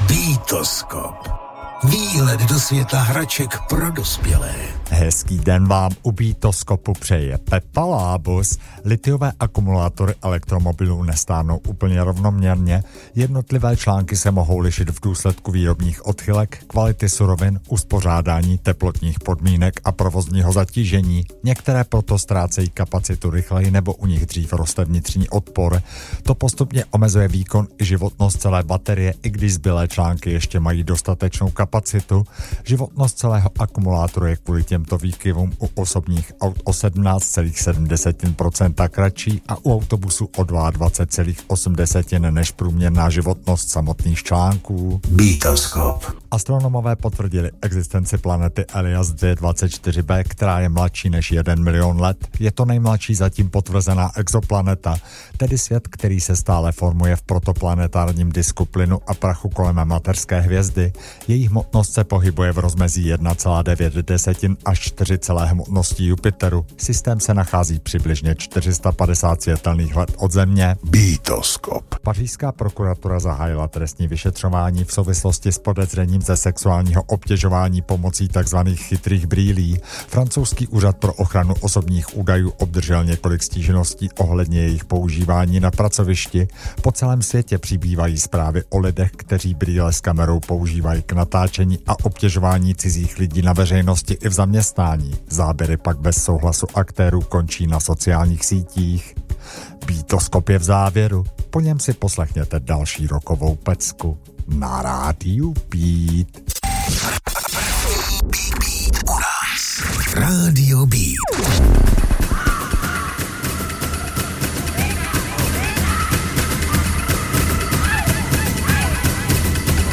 Bitoskop. Výhled do světa hraček pro dospělé. Hezký den vám u Bitoskopu přeje Pepa Lábus. Litiové akumulátory elektromobilů nestárnou úplně rovnoměrně. Jednotlivé články se mohou lišit v důsledku výrobních odchylek, kvality surovin, uspořádání teplotních podmínek a provozního zatížení. Některé proto ztrácejí kapacitu rychleji nebo u nich dřív roste vnitřní odpor. To postupně omezuje výkon i životnost celé baterie, i když zbylé články ještě mají dostatečnou kapacitu. Životnost celého akumulátoru je kvůli těmto výkyvům u osobních aut o 17,7% kratší a u autobusů o 22,8% než průměrná životnost samotných článků. Bitoskop. Astronomové potvrdili existenci planety Elias D24b, která je mladší než 1 milion let. Je to nejmladší zatím potvrzená exoplaneta, tedy svět, který se stále formuje v protoplanetárním disku plynu a prachu kolem mateřské hvězdy. Její hmotnost se pohybuje v rozmezí 1,9 až 4 celé hmotnosti Jupiteru. Systém se nachází přibližně 450 světelných let od Země. Bitoskop. Pařížská prokuratura zahájila trestní vyšetřování v souvislosti s podezřením ze sexuálního obtěžování pomocí tzv. Chytrých brýlí. Francouzský úřad pro ochranu osobních údajů obdržel několik stížností ohledně jejich používání na pracovišti. Po celém světě přibývají zprávy o lidech, kteří brýle s kamerou používají k natáčení a obtěžování cizích lidí na veřejnosti i v zaměstnání. Záběry pak bez souhlasu aktérů končí na sociálních sítích. Bitoskop je v závěru. Po něm si poslechněte další rokovou pecku na rádiu Beat. Rádio Beat.